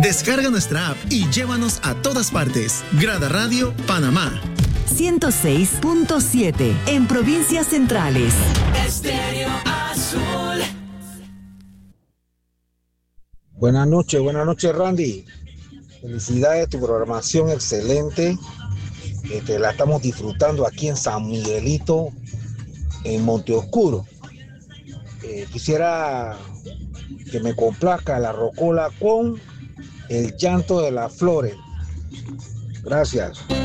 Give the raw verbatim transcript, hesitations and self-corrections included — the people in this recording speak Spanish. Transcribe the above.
Descarga nuestra app y llévanos a todas partes. Grada Radio Panamá. ciento seis punto siete en provincias centrales. Estéreo Azul. Buenas noches, buenas noches, Randy. Felicidades, tu programación excelente. Este, la estamos disfrutando aquí en San Miguelito, en Monteoscuro. Eh, quisiera que me complazca la rocola con El llanto de las flores. Gracias.